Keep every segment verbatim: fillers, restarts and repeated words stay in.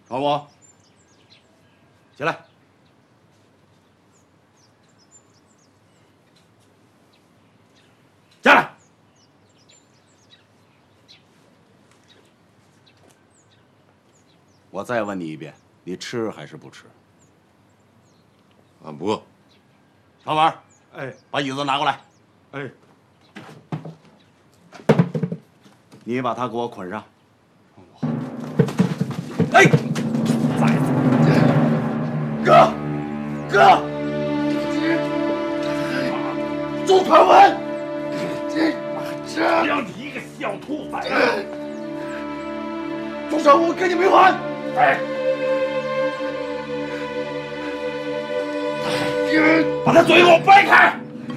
老五，起来。下来。我再问你一遍，你吃还是不吃？ 俺不饿。 长文， 哎， 把椅子拿过来。 哎， 你把他给我捆上。 哎，哥，哥，周传文，这让你一个小兔崽子！周传文，我跟你没完！哎，把他嘴给我掰开！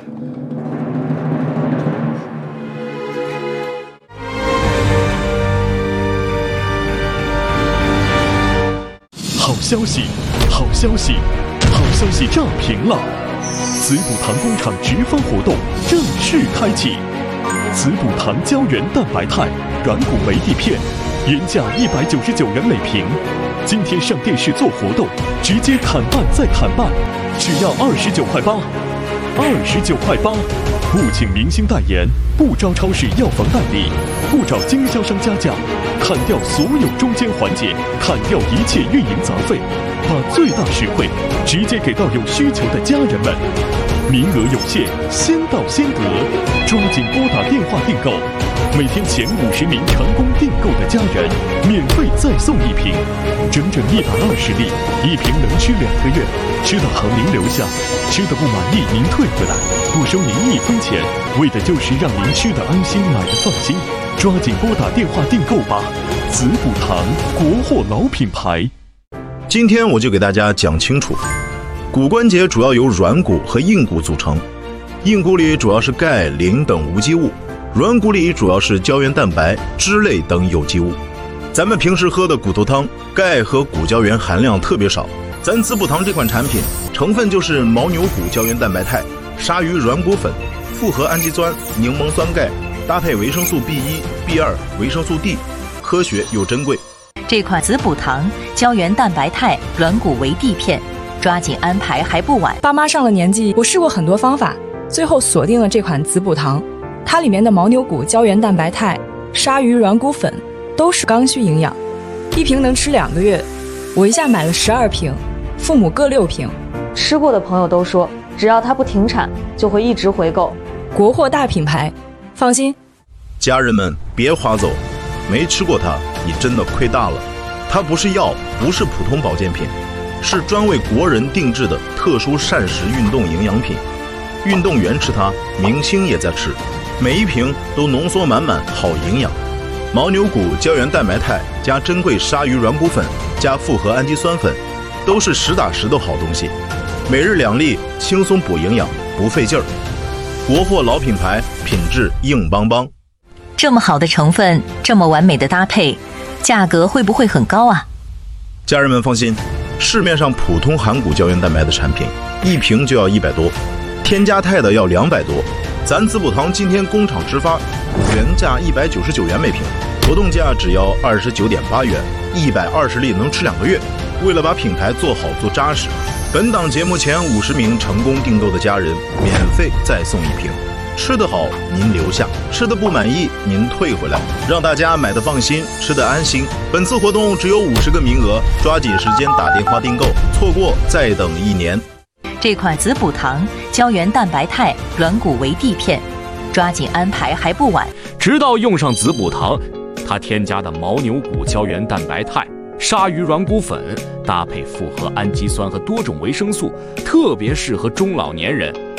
好消息，好消息，好消息炸屏了！滋补堂工厂直发活动正式开启，滋补堂胶原蛋白肽软骨维 D 片，原价一百九十九元每瓶，今天上电视做活动，直接砍半再砍半，只要二十九块八，二十九块八，不请明星代言，不招超市药房代理，不找经销商加价，砍掉所有中间环节，砍掉一切运营杂费，把最大实惠直接给到有需求的家人们。名额有限，先到先得，抓紧拨打电话订购。每天前五十名成功订购的家人，免费再送一瓶，整整一百二十粒，一瓶能吃两个月。吃的好您留下，吃的不满意您退回来，不收您一分钱，为的就是让您吃的安心，买的放心。抓紧拨打电话订购吧！滋补堂，国货老品牌。 今天我就给大家讲清楚，骨关节主要由软骨和硬骨组成，硬骨里主要是钙、磷等无机物，软骨里主要是胶原蛋白、脂类等有机物。咱们平时喝的骨头汤，钙和骨胶原含量特别少。咱滋补堂这款产品成分就是牦牛骨胶原蛋白肽、鲨鱼软骨粉、复合氨基酸、柠檬酸钙，搭配维生素 B 一、B 二、维生素 D， 科学又珍贵。 这款滋补堂胶原蛋白肽软骨维 D 片，抓紧安排还不晚。 爸妈上了年纪，我试过很多方法，最后锁定了这款滋补堂。它里面的牦牛骨胶原蛋白肽、鲨鱼软骨粉都是刚需营养，一瓶能吃两个月。我一下买了十二瓶，父母各六瓶。 吃过的朋友都说，只要它不停产，就会一直回购。 国货大品牌，放心。 家人们别划走，没吃过它，你真的亏大了。它不是药，不是普通保健品，是专为国人定制的特殊膳食运动营养品。运动员吃它，明星也在吃，每一瓶都浓缩满满好营养。牦牛骨胶原蛋白肽加珍贵鲨鱼软骨粉加复合氨基酸粉，都是实打实的好东西。每日两粒，轻松补营养，不费劲儿。国货老品牌，品质硬邦邦。 这么好的成分，这么完美的搭配，价格会不会很高啊？ 家人们放心，市面上普通含骨胶原蛋白的产品，一瓶就要一百多，添加肽的要两百多。咱滋补堂今天工厂直发，原价一百九十九元每瓶，活动价只要二十九点八元，一百二十粒能吃两个月。为了把品牌做好做扎实，本档节目前五十名成功订购的家人，免费再送一瓶。吃得好您留下，吃得不满意您退回来，让大家买得放心，吃得安心。本次活动只有五十个名额，抓紧时间打电话订购，错过再等一年。 这款滋补堂胶原蛋白肽软骨维 D 片，抓紧安排还不晚。 直到用上滋补堂，它添加的牦牛骨胶原蛋白肽、鲨鱼软骨粉，搭配复合氨基酸和多种维生素，特别适合中老年人。